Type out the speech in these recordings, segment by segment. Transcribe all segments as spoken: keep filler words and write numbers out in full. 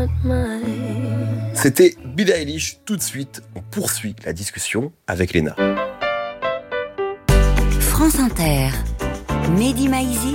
not mine. C'était Billie Eilish. Tout de suite, on poursuit la discussion avec Léna. France Inter, Mehdi Maizi,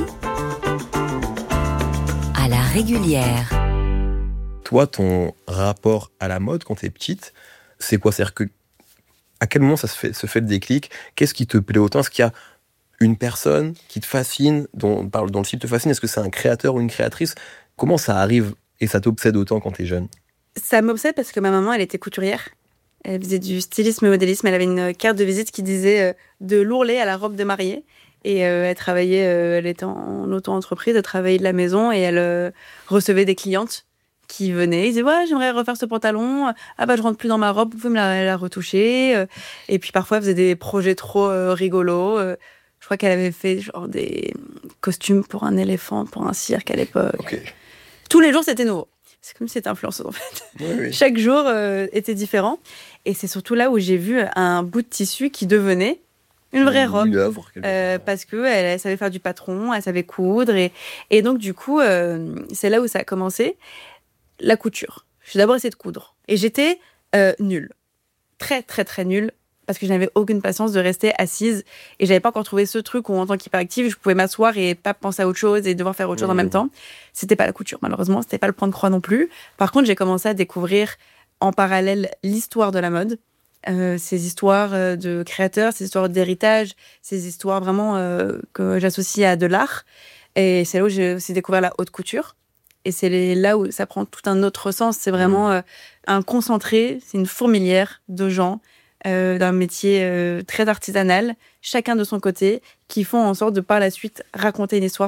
à la régulière. Toi, ton rapport à la mode quand t'es petite, c'est quoi ? C'est-à-dire que, à quel moment ça se fait, se fait le déclic ? Qu'est-ce qui te plaît autant ? Est-ce qu'il y a une personne qui te fascine, dont, dont le style te fascine ? Est-ce que c'est un créateur ou une créatrice ? Comment ça arrive et ça t'obsède autant quand t'es jeune ? Ça m'obsède parce que ma maman, elle était couturière. Elle faisait du stylisme et modélisme. Elle avait une carte de visite qui disait euh, de l'ourlet à la robe de mariée. Et euh, elle travaillait, euh, elle était en auto-entreprise, elle travaillait de la maison et elle euh, recevait des clientes qui venaient. Ils disaient, ouais, j'aimerais refaire ce pantalon. Ah bah, je rentre plus dans ma robe, vous pouvez me la, la retoucher. Et puis parfois, elle faisait des projets trop euh, rigolos. Je crois qu'elle avait fait genre des costumes pour un éléphant, pour un cirque à l'époque. Okay. Tous les jours, c'était nouveau. C'est comme si c'était influenceuse, en fait. Oui, oui. Chaque jour euh, était différent. Et c'est surtout là où j'ai vu un bout de tissu qui devenait une vraie une robe. Œuvre, euh, parce qu'elle elle savait faire du patron, elle savait coudre. Et, et donc, du coup, euh, c'est là où ça a commencé. La couture. J'ai d'abord essayé de coudre. Et j'étais euh, nulle. Très, très, très nulle. Parce que je n'avais aucune patience de rester assise. Et j'avais pas encore trouvé ce truc où, en tant qu'hyperactive, je pouvais m'asseoir et pas penser à autre chose et devoir faire autre chose mmh. en même temps. C'était pas la couture, malheureusement. C'était pas le point de croix non plus. Par contre, j'ai commencé à découvrir en parallèle l'histoire de la mode. Euh, ces histoires de créateurs, ces histoires d'héritage, ces histoires vraiment euh, que j'associe à de l'art. Et c'est là où j'ai aussi découvert la haute couture. Et c'est là où ça prend tout un autre sens. C'est vraiment euh, un concentré, c'est une fourmilière de gens euh, d'un métier euh, très artisanal, chacun de son côté, qui font en sorte de par la suite raconter une histoire